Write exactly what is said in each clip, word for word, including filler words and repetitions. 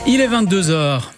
Il est vingt-deux heures.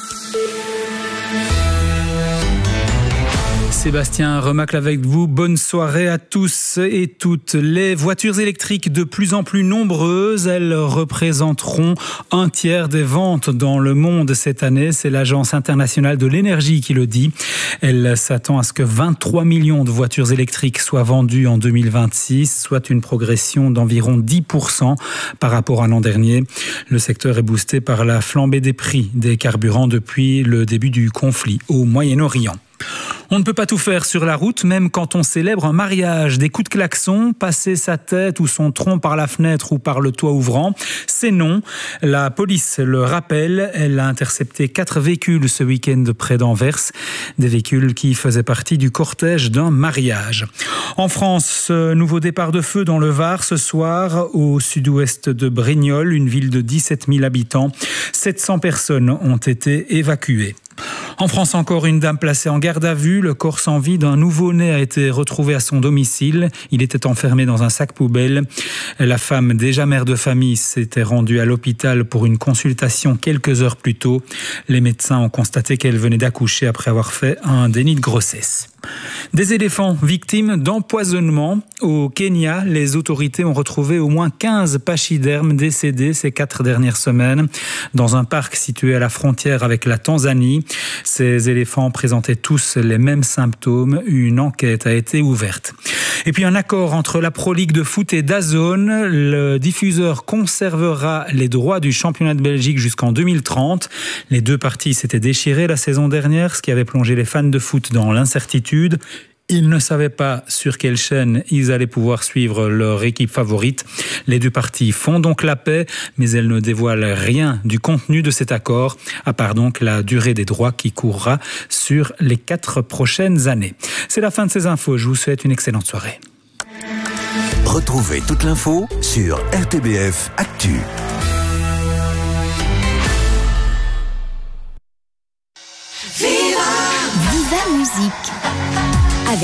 Sébastien Remacle avec vous. Bonne soirée à tous et toutes. Les voitures électriques de plus en plus nombreuses, elles représenteront un tiers des ventes dans le monde cette année. C'est l'Agence internationale de l'énergie qui le dit. Elle s'attend à ce que vingt-trois millions de voitures électriques soient vendues en deux mille vingt-six, soit une progression d'environ dix pour cent par rapport à l'an dernier. Le secteur est boosté par la flambée des prix des carburants depuis le début du conflit au Moyen-Orient. On ne peut pas tout faire sur la route, même quand on célèbre un mariage. Des coups de klaxon, passer sa tête ou son tronc par la fenêtre ou par le toit ouvrant, c'est non. La police le rappelle, elle a intercepté quatre véhicules ce week-end près d'Anvers, des véhicules qui faisaient partie du cortège d'un mariage. En France, nouveau départ de feu dans le Var ce soir, au sud-ouest de Brignoles, une ville de dix-sept mille habitants. sept cents personnes ont été évacuées. En France, encore une dame placée en garde à vue. Le corps sans vie d'un nouveau-né a été retrouvé à son domicile. Il était enfermé dans un sac poubelle. La femme, déjà mère de famille, s'était rendue à l'hôpital pour une consultation quelques heures plus tôt. Les médecins ont constaté qu'elle venait d'accoucher après avoir fait un déni de grossesse. Des éléphants victimes d'empoisonnement. Au Kenya, les autorités ont retrouvé au moins quinze pachydermes décédés ces quatre dernières semaines dans un parc situé à la frontière avec la Tanzanie. Ces éléphants présentaient tous les mêmes symptômes. Une enquête a été ouverte. Et puis un accord entre la Pro League de foot et DAZN. Le diffuseur conservera les droits du championnat de Belgique jusqu'en deux mille trente. Les deux parties s'étaient déchirées la saison dernière, ce qui avait plongé les fans de foot dans l'incertitude. Ils ne savaient pas sur quelle chaîne ils allaient pouvoir suivre leur équipe favorite. Les deux parties font donc la paix, mais elles ne dévoilent rien du contenu de cet accord, à part donc la durée des droits qui courra sur les quatre prochaines années. C'est la fin de ces infos. Je vous souhaite une excellente soirée. Retrouvez toute l'info sur R T B F Actu. Viva Musique.